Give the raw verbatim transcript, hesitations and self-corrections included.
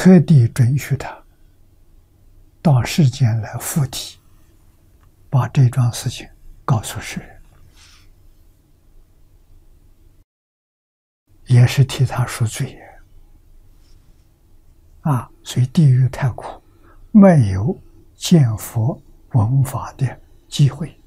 特地准许他到世间来附体，把这桩事情告诉世人，也是替他赎罪啊！所以地狱太苦，没有见佛闻法的机会。